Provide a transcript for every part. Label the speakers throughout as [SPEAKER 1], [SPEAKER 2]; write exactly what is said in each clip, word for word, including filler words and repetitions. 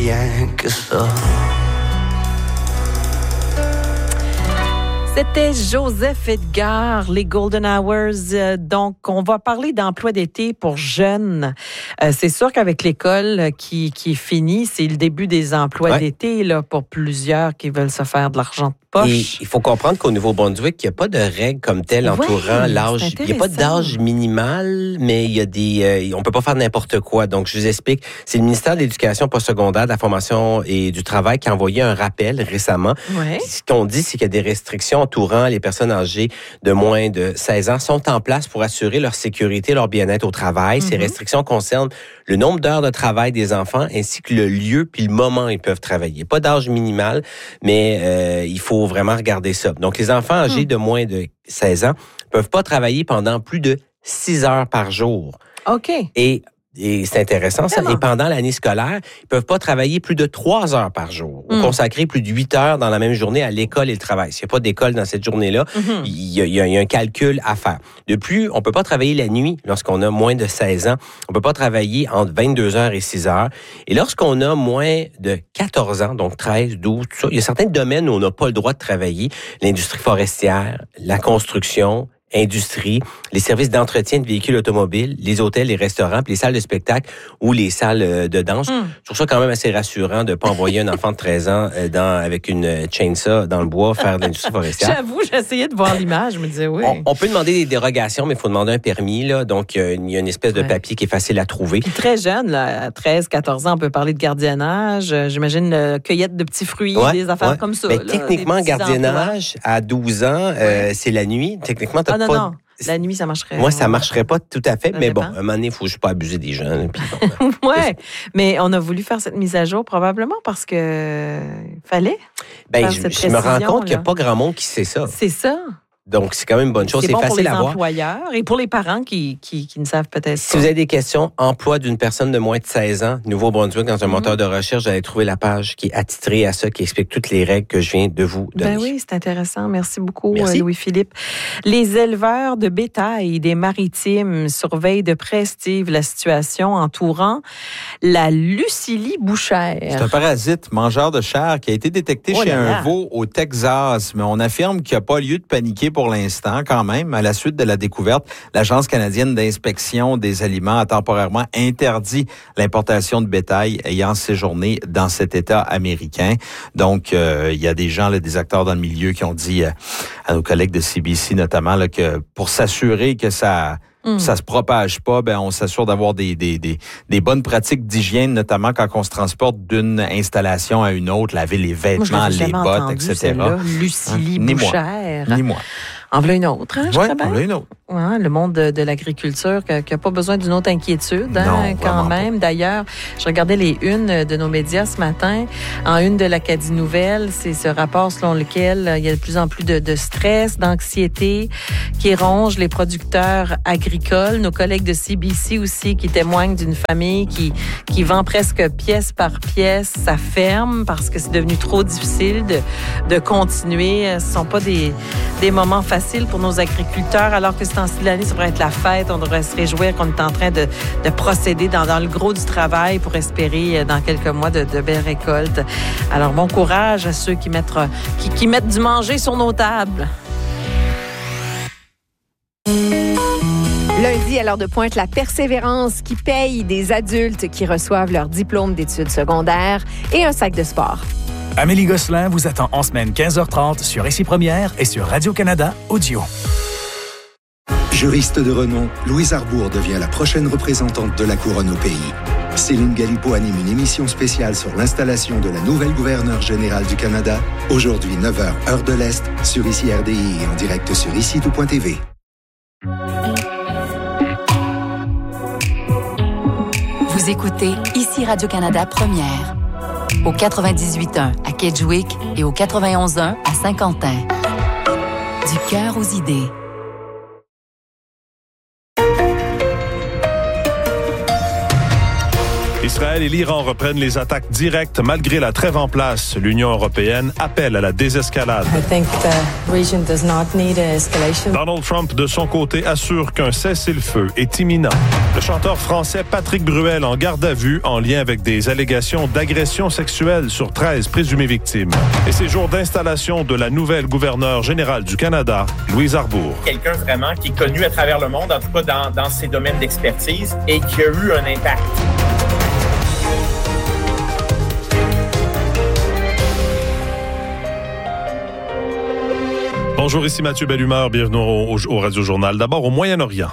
[SPEAKER 1] rien que ça.
[SPEAKER 2] C'était Joseph Edgar, les Golden Hours. Euh, donc, on va parler d'emploi d'été pour jeunes. Euh, c'est sûr qu'avec l'école qui, qui est finie, c'est le début des emplois ouais. d'été là, pour plusieurs qui veulent se faire de l'argent de poche.
[SPEAKER 3] Et il faut comprendre qu'au Nouveau-Brunswick, il n'y a pas de règles comme telles entourant
[SPEAKER 2] ouais,
[SPEAKER 3] l'âge. Il n'y a pas d'âge minimal, mais il y a des, euh, on peut pas faire n'importe quoi. Donc, je vous explique. C'est le ministère de l'Éducation postsecondaire, de la formation et du travail qui a envoyé un rappel récemment.
[SPEAKER 2] Ouais.
[SPEAKER 3] Ce qu'on dit, c'est qu'il y a des restrictions entourant les personnes âgées de moins de seize ans sont en place pour assurer leur sécurité, leur bien-être au travail. Mm-hmm. Ces restrictions concernent le nombre d'heures de travail des enfants ainsi que le lieu puis le moment où ils peuvent travailler. Pas d'âge minimal, mais euh, il faut vraiment regarder ça. Donc, les enfants âgés mm. de moins de seize ans peuvent pas travailler pendant plus de six heures par jour.
[SPEAKER 2] OK.
[SPEAKER 3] Et Et c'est intéressant, ça. Et pendant l'année scolaire, ils peuvent pas travailler plus de trois heures par jour ou mm. consacrer plus de huit heures dans la même journée à l'école et le travail. S'il n'y a pas d'école dans cette journée-là, mm-hmm. il, y a, il, y a, il y a un calcul à faire. De plus, on peut pas travailler la nuit lorsqu'on a moins de seize ans. On peut pas travailler entre vingt-deux heures et six heures. Et lorsqu'on a moins de quatorze ans, donc treize, douze, tout ça, il y a certains domaines où on n'a pas le droit de travailler. L'industrie forestière, la construction, industrie, les services d'entretien de véhicules automobiles, les hôtels, les restaurants, puis les salles de spectacle ou les salles de danse. Mm. Je trouve ça quand même assez rassurant de ne pas envoyer un enfant de treize ans dans, avec une chainsaw dans le bois faire de l'industrie forestière.
[SPEAKER 2] J'avoue, j'essayais de voir l'image, je me disais oui.
[SPEAKER 3] On, on peut demander des dérogations, mais il faut demander un permis. Là, donc, euh, il y a une espèce de ouais. papier qui est facile à trouver.
[SPEAKER 2] Puis très jeune, là, à treize, quatorze ans, on peut parler de gardiennage. J'imagine euh, cueillette de petits fruits, ouais, des affaires ouais. comme ça.
[SPEAKER 3] Mais
[SPEAKER 2] là,
[SPEAKER 3] techniquement, gardiennage, emplois. À douze ans, euh, ouais. c'est la nuit. Techniquement, tu n'as
[SPEAKER 2] ah,
[SPEAKER 3] pas...
[SPEAKER 2] Non, non. La nuit, ça marcherait.
[SPEAKER 3] Moi, ça ne marcherait pas tout à fait,
[SPEAKER 2] ça
[SPEAKER 3] mais
[SPEAKER 2] dépend.
[SPEAKER 3] bon, à un moment donné, il faut juste pas abuser des gens.
[SPEAKER 2] Oui, mais on a voulu faire cette mise à jour probablement parce que fallait.
[SPEAKER 3] Ben, je, je me rends compte qu'il n'y a pas grand monde qui sait ça.
[SPEAKER 2] C'est ça.
[SPEAKER 3] Donc, c'est quand même une bonne chose.
[SPEAKER 2] C'est,
[SPEAKER 3] c'est
[SPEAKER 2] bon
[SPEAKER 3] facile à voir.
[SPEAKER 2] pour les employeurs et pour les parents qui, qui, qui ne savent peut-être
[SPEAKER 3] si
[SPEAKER 2] pas.
[SPEAKER 3] Si vous avez des questions, emploi d'une personne de moins de seize ans, Nouveau-Brunswick, dans un mm-hmm. moteur de recherche, vous allez trouver la page qui est attitrée à ça, qui explique toutes les règles que je viens de vous donner.
[SPEAKER 2] Ben oui, c'est intéressant. Merci beaucoup,
[SPEAKER 3] Merci.
[SPEAKER 2] Louis-Philippe. Les éleveurs de bétail des Maritimes surveillent de près, Steve, la situation entourant la Lucilie bouchère.
[SPEAKER 4] C'est un parasite mangeur de chair qui a été détecté oh chez un veau au Texas, mais on affirme qu'il n'y a pas lieu de paniquer pour l'instant. Quand même, à la suite de la découverte, l'Agence canadienne d'inspection des aliments a temporairement interdit l'importation de bétail ayant séjourné dans cet État américain. Donc, euh, il y a des gens, là, des acteurs dans le milieu qui ont dit euh, à nos collègues de C B C notamment là, que pour s'assurer que ça... Mm. ça se propage pas, ben on s'assure d'avoir des, des, des, des bonnes pratiques d'hygiène, notamment quand on se transporte d'une installation à une autre, laver les vêtements, les bottes,
[SPEAKER 2] entendu,
[SPEAKER 4] et cetera.
[SPEAKER 2] Lucilie
[SPEAKER 4] hein?
[SPEAKER 2] Bouchère.
[SPEAKER 4] Ni moi.
[SPEAKER 2] En voilà une autre, hein, je
[SPEAKER 4] oui,
[SPEAKER 2] crois bien.
[SPEAKER 4] en voilà une autre.
[SPEAKER 2] Ouais, le monde de, de l'agriculture qui n'a pas besoin d'une autre inquiétude, hein,
[SPEAKER 4] non,
[SPEAKER 2] quand même.
[SPEAKER 4] Pas.
[SPEAKER 2] D'ailleurs, je regardais les unes de nos médias ce matin. En une de l'Acadie Nouvelle, c'est ce rapport selon lequel il y a de plus en plus de, de stress, d'anxiété qui ronge les producteurs agricoles. Nos collègues de C B C aussi qui témoignent d'une famille qui, qui vend presque pièce par pièce sa ferme parce que c'est devenu trop difficile de, de continuer. Ce ne sont pas des, des moments faciles pour nos agriculteurs, alors que ce temps-ci de l'année, ça devrait être la fête. On devrait se réjouir qu'on est en train de, de procéder dans, dans le gros du travail pour espérer dans quelques mois de, de belles récoltes. Alors, bon courage à ceux qui mettent, qui, qui mettent du manger sur nos tables.
[SPEAKER 5] Lundi, à l'heure de pointe, la Persévérance qui paye des adultes qui reçoivent leur diplôme d'études secondaires et un sac de sport.
[SPEAKER 6] Amélie Gosselin vous attend en semaine quinze heures trente sur Ici Première et sur Radio-Canada Audio.
[SPEAKER 7] Juriste de renom, Louise Arbour devient la prochaine représentante de la couronne au pays. Céline Galipeau anime une émission spéciale sur l'installation de la nouvelle gouverneure générale du Canada. Aujourd'hui, neuf heures, heure de l'Est, sur Ici R D I et en direct sur ici tout point t v.
[SPEAKER 8] Vous écoutez Ici Radio-Canada Première. Au quatre-vingt-dix-huit point un à Kedgewick et au quatre-vingt-onze point un à Saint-Quentin. Du cœur aux idées.
[SPEAKER 9] Israël et l'Iran reprennent les attaques directes malgré la trêve en place. L'Union européenne appelle à la désescalade.
[SPEAKER 10] I think the region does not need escalation.
[SPEAKER 9] Donald Trump, de son côté, assure qu'un cessez-le-feu est imminent. Le chanteur français Patrick Bruel en garde à vue en lien avec des allégations d'agression sexuelle sur treize présumées victimes. Et c'est jour d'installation de la nouvelle gouverneure générale du Canada, Louise Arbour.
[SPEAKER 1] Quelqu'un vraiment qui est connu à travers le monde, en tout cas dans, dans ses domaines d'expertise, et qui a eu un impact.
[SPEAKER 9] Bonjour, ici Mathieu Bellumeur, bienvenue au, au, au Radio Journal. D'abord au Moyen-Orient.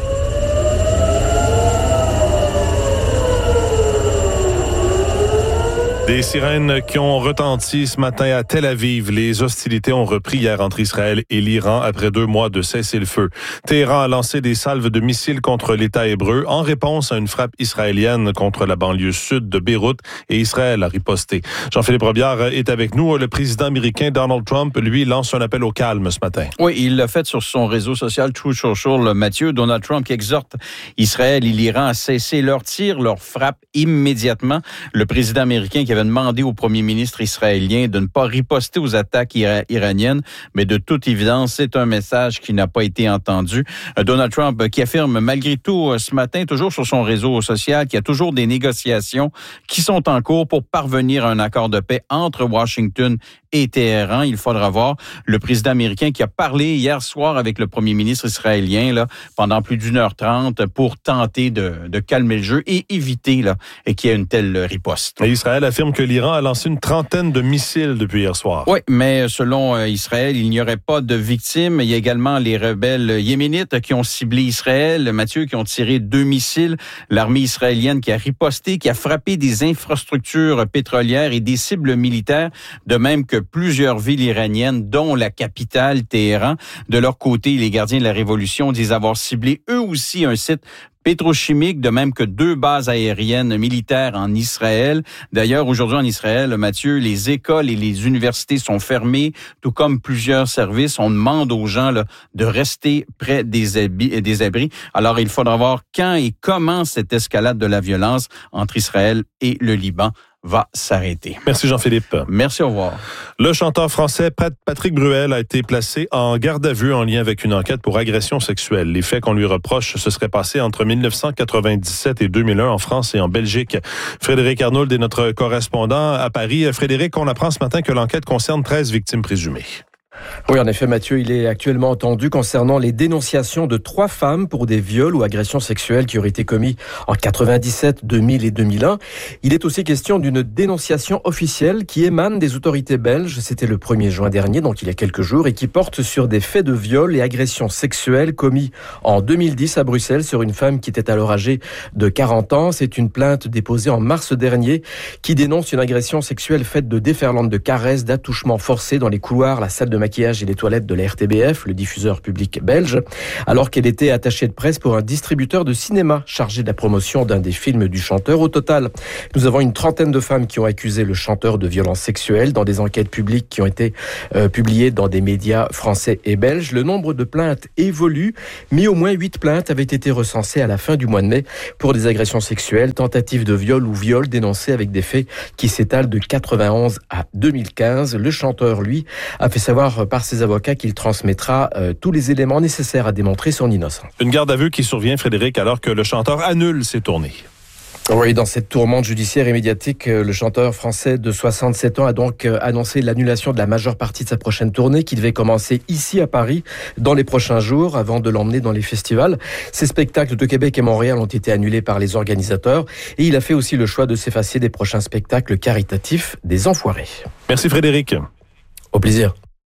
[SPEAKER 9] Des sirènes qui ont retenti ce matin à Tel Aviv. Les hostilités ont repris hier entre Israël et l'Iran après deux mois de cessez-le-feu. Téhéran a lancé des salves de missiles contre l'État hébreu en réponse à une frappe israélienne contre la banlieue sud de Beyrouth et Israël a riposté. Jean-Philippe Robillard est avec nous. Le président américain Donald Trump, lui, lance un appel au calme ce matin.
[SPEAKER 11] Oui, il l'a fait sur son réseau social Truth Social. Mathieu, Donald Trump qui exhorte Israël et l'Iran à cesser leurs tirs, leurs frappes immédiatement. Le président américain qui avait demandé au premier ministre israélien de ne pas riposter aux attaques ira- iraniennes, mais de toute évidence, c'est un message qui n'a pas été entendu. Donald Trump qui affirme malgré tout ce matin, toujours sur son réseau social, qu'il y a toujours des négociations qui sont en cours pour parvenir à un accord de paix entre Washington et Téhéran. Il faudra voir le président américain qui a parlé hier soir avec le premier ministre israélien là, pendant plus d'une heure trente pour tenter de, de calmer le jeu et éviter là, qu'il y ait une telle riposte.
[SPEAKER 9] Et Israël affirme que l'Iran a lancé une trentaine de missiles depuis hier soir.
[SPEAKER 11] Oui, mais selon Israël, il n'y aurait pas de victimes. Il y a également les rebelles yéménites qui ont ciblé Israël, Mathieu, qui ont tiré deux missiles. L'armée israélienne qui a riposté, qui a frappé des infrastructures pétrolières et des cibles militaires, de même que plusieurs villes iraniennes, dont la capitale Téhéran. De leur côté, les gardiens de la Révolution disent avoir ciblé eux aussi un site pétrochimique, de même que deux bases aériennes militaires en Israël. D'ailleurs, aujourd'hui en Israël, Mathieu, les écoles et les universités sont fermées, tout comme plusieurs services. On demande aux gens là, de rester près des, abris, des abris. Alors, il faudra voir quand et comment cette escalade de la violence entre Israël et le Liban va s'arrêter.
[SPEAKER 9] Merci Jean-Philippe.
[SPEAKER 11] Merci, au revoir.
[SPEAKER 9] Le chanteur français Patrick Bruel a été placé en garde à vue en lien avec une enquête pour agression sexuelle. Les faits qu'on lui reproche se seraient passés entre dix-neuf cent quatre-vingt-dix-sept et deux mille un en France et en Belgique. Frédéric Arnould est notre correspondant à Paris. Frédéric, on apprend ce matin que l'enquête concerne treize victimes présumées.
[SPEAKER 12] Oui, en effet, Mathieu, il est actuellement entendu concernant les dénonciations de trois femmes pour des viols ou agressions sexuelles qui auraient été commis en quatre-vingt-dix-sept, deux mille et deux mille un. Il est aussi question d'une dénonciation officielle qui émane des autorités belges. C'était le premier juin dernier, donc il y a quelques jours, et qui porte sur des faits de viols et agressions sexuelles commis en deux mille dix à Bruxelles sur une femme qui était alors âgée de quarante ans. C'est une plainte déposée en mars dernier qui dénonce une agression sexuelle faite de déferlantes de caresses, d'attouchements forcés dans les couloirs, la salle de maquillage et les toilettes de la R T B F, le diffuseur public belge, alors qu'elle était attachée de presse pour un distributeur de cinéma chargé de la promotion d'un des films du chanteur. Au total, nous avons une trentaine de femmes qui ont accusé le chanteur de violences sexuelles dans des enquêtes publiques qui ont été euh, publiées dans des médias français et belges. Le nombre de plaintes évolue, mais au moins huit plaintes avaient été recensées à la fin du mois de mai pour des agressions sexuelles, tentatives de viol ou viols dénoncés avec des faits qui s'étalent de quatre-vingt-onze à deux mille quinze. Le chanteur, lui, a fait savoir par ses avocats qu'il transmettra euh, tous les éléments nécessaires à démontrer son innocence.
[SPEAKER 9] Une garde à vue qui survient, Frédéric, alors que le chanteur annule ses tournées.
[SPEAKER 12] Oui, dans cette tourmente judiciaire et médiatique, le chanteur français de soixante-sept ans a donc annoncé l'annulation de la majeure partie de sa prochaine tournée qui devait commencer ici à Paris dans les prochains jours avant de l'emmener dans les festivals. Ses spectacles de Québec et Montréal ont été annulés par les organisateurs et il a fait aussi le choix de s'effacer des prochains spectacles caritatifs des Enfoirés.
[SPEAKER 9] Merci Frédéric.
[SPEAKER 12] Au plaisir.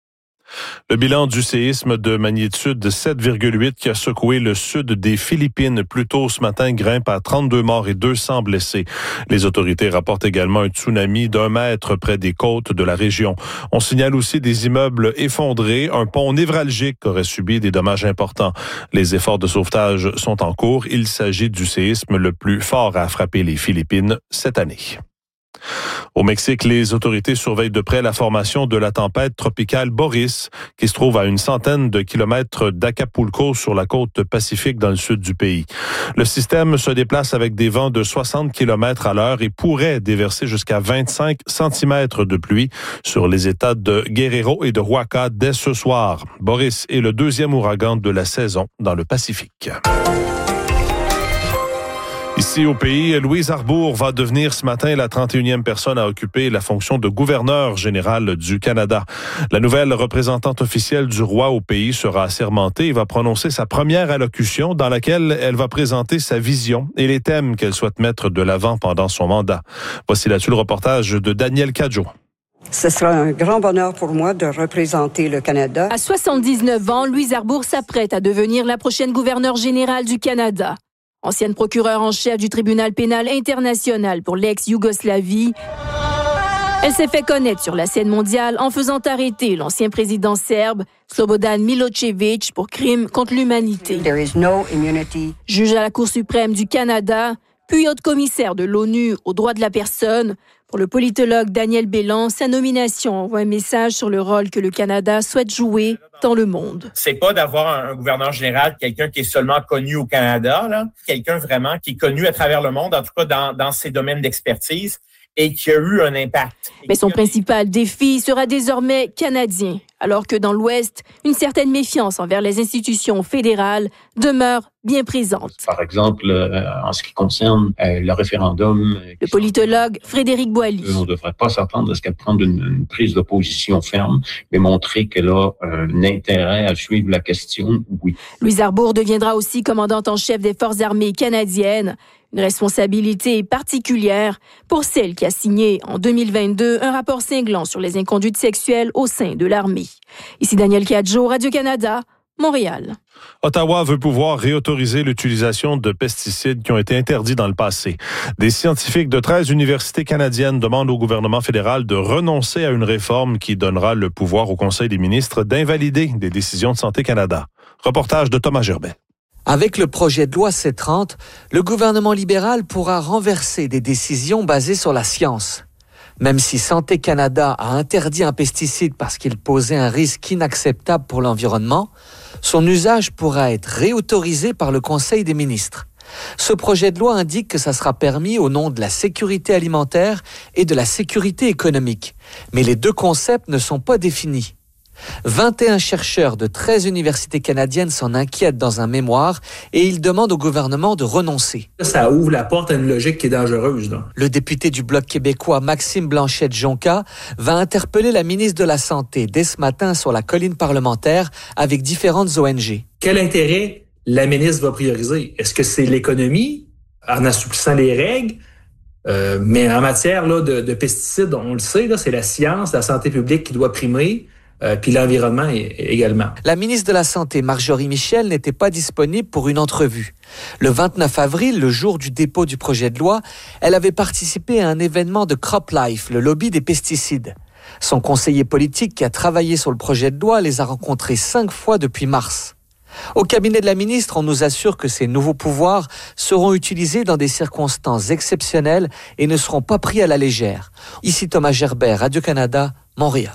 [SPEAKER 9] Le bilan du séisme de magnitude sept virgule huit qui a secoué le sud des Philippines plus tôt ce matin grimpe à trente-deux morts et deux cents blessés. Les autorités rapportent également un tsunami d'un mètre près des côtes de la région. On signale aussi des immeubles effondrés, un pont névralgique aurait subi des dommages importants. Les efforts de sauvetage sont en cours. Il s'agit du séisme le plus fort à frapper les Philippines cette année. Au Mexique, les autorités surveillent de près la formation de la tempête tropicale Boris, qui se trouve à une centaine de kilomètres d'Acapulco sur la côte pacifique dans le sud du pays. Le système se déplace avec des vents de soixante kilomètres à l'heure et pourrait déverser jusqu'à vingt-cinq centimètres de pluie sur les États de Guerrero et de Oaxaca dès ce soir. Boris est le deuxième ouragan de la saison dans le Pacifique. Ici au pays, Louise Arbour va devenir ce matin la trente et unième personne à occuper la fonction de gouverneur général du Canada. La nouvelle représentante officielle du roi au pays sera assermentée et va prononcer sa première allocution dans laquelle elle va présenter sa vision et les thèmes qu'elle souhaite mettre de l'avant pendant son mandat. Voici là-dessus le reportage de Daniel Cadjo.
[SPEAKER 13] Ce sera un grand bonheur pour moi de représenter le Canada.
[SPEAKER 14] À soixante-dix-neuf ans, Louise Arbour s'apprête à devenir la prochaine gouverneure générale du Canada. Ancienne procureure en chef du tribunal pénal international pour l'ex-Yougoslavie, elle s'est fait connaître sur la scène mondiale en faisant arrêter l'ancien président serbe Slobodan Milošević pour crimes contre l'humanité.
[SPEAKER 13] There is no immunity.
[SPEAKER 14] Juge à la Cour suprême du Canada, puis haute commissaire de l'ONU aux droits de la personne, pour le politologue Daniel Bélan, sa nomination envoie un message sur le rôle que le Canada souhaite jouer dans le monde.
[SPEAKER 1] C'est pas d'avoir un gouverneur général, quelqu'un qui est seulement connu au Canada, là, quelqu'un vraiment qui est connu à travers le monde, en tout cas dans, dans ses domaines d'expertise, et qui a eu un impact.
[SPEAKER 14] Mais son principal défi sera désormais canadien, alors que dans l'Ouest, une certaine méfiance envers les institutions fédérales demeure bien présente.
[SPEAKER 15] Par exemple, euh, en ce qui concerne euh, le référendum... Euh,
[SPEAKER 14] le politologue Frédéric Boily.
[SPEAKER 15] On ne devrait pas s'attendre à ce qu'elle prenne une, une prise de position ferme, mais montrer qu'elle a euh, un intérêt à suivre la question, oui.
[SPEAKER 14] Louise Arbour deviendra aussi commandante en chef des Forces armées canadiennes. Une responsabilité particulière pour celle qui a signé en deux mille vingt-deux un rapport cinglant sur les inconduites sexuelles au sein de l'armée. Ici Daniel Cadjo, Radio-Canada, Montréal.
[SPEAKER 9] Ottawa veut pouvoir réautoriser l'utilisation de pesticides qui ont été interdits dans le passé. Des scientifiques de treize universités canadiennes demandent au gouvernement fédéral de renoncer à une réforme qui donnera le pouvoir au Conseil des ministres d'invalider des décisions de Santé Canada. Reportage de Thomas Gerbet.
[SPEAKER 16] Avec le projet de loi C trente, le gouvernement libéral pourra renverser des décisions basées sur la science. Même si Santé Canada a interdit un pesticide parce qu'il posait un risque inacceptable pour l'environnement, son usage pourra être réautorisé par le Conseil des ministres. Ce projet de loi indique que ça sera permis au nom de la sécurité alimentaire et de la sécurité économique. Mais les deux concepts ne sont pas définis. vingt et un chercheurs de treize universités canadiennes s'en inquiètent dans un mémoire et ils demandent au gouvernement de renoncer.
[SPEAKER 17] Ça ouvre la porte à une logique qui est dangereuse. Là.
[SPEAKER 16] Le député du Bloc québécois, Maxime Blanchette-Jonca, va interpeller la ministre de la Santé dès ce matin sur la colline parlementaire avec différentes O N G.
[SPEAKER 17] Quel intérêt la ministre va prioriser? Est-ce que c'est l'économie en assouplissant les règles? Euh, mais en matière là, de, de pesticides, on le sait, là, c'est la science, la santé publique qui doit primer. Euh, puis l'environnement également.
[SPEAKER 16] La ministre de la Santé, Marjorie Michel, n'était pas disponible pour une entrevue. Le vingt-neuf avril, le jour du dépôt du projet de loi, elle avait participé à un événement de CropLife, le lobby des pesticides. Son conseiller politique qui a travaillé sur le projet de loi les a rencontrés cinq fois depuis mars. Au cabinet de la ministre, on nous assure que ces nouveaux pouvoirs seront utilisés dans des circonstances exceptionnelles et ne seront pas pris à la légère. Ici Thomas Gerbet, Radio-Canada, Montréal.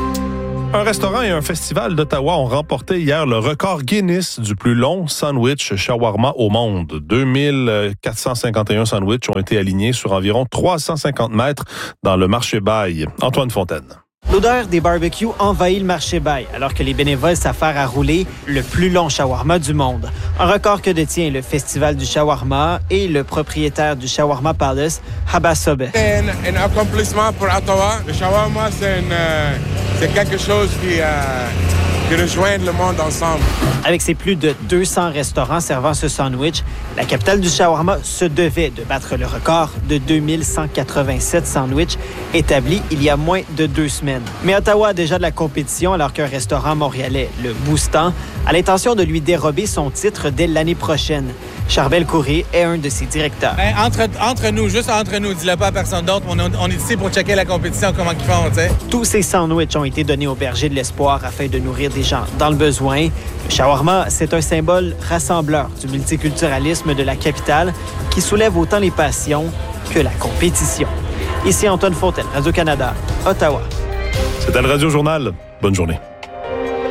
[SPEAKER 9] Un restaurant et un festival d'Ottawa ont remporté hier le record Guinness du plus long sandwich shawarma au monde. deux mille quatre cent cinquante et un sandwichs ont été alignés sur environ trois cent cinquante mètres dans le marché Baille. Antoine Fontaine.
[SPEAKER 18] L'odeur des barbecues envahit le marché Baille, alors que les bénévoles s'affairent à rouler le plus long shawarma du monde. Un record que détient le Festival du shawarma et le propriétaire du Shawarma Palace, Habba Sobeh.
[SPEAKER 19] C'est un, un accomplissement pour Ottawa. Le shawarma, c'est, une, euh, c'est quelque chose qui, euh, qui rejoint le monde ensemble.
[SPEAKER 18] Avec ses plus de deux cents restaurants servant ce sandwich, la capitale du shawarma se devait de battre le record de deux mille cent quatre-vingt-sept sandwichs établi il y a moins de deux semaines. Mais Ottawa a déjà de la compétition alors qu'un restaurant montréalais, le Boustan, a l'intention de lui dérober son titre dès l'année prochaine. Charbel Couré est un de ses directeurs.
[SPEAKER 20] Ben, entre, entre nous, juste entre nous, dis-le pas à personne d'autre, on, on est ici pour checker la compétition, comment ils font, tu sais.
[SPEAKER 18] Tous ces sandwichs ont été donnés au Berger de l'Espoir afin de nourrir des gens dans le besoin. Le shawarma, c'est un symbole rassembleur du multiculturalisme de la capitale qui soulève autant les passions que la compétition. Ici Antoine Fontaine, Radio-Canada, Ottawa.
[SPEAKER 9] C'était le Radio Journal. Bonne journée.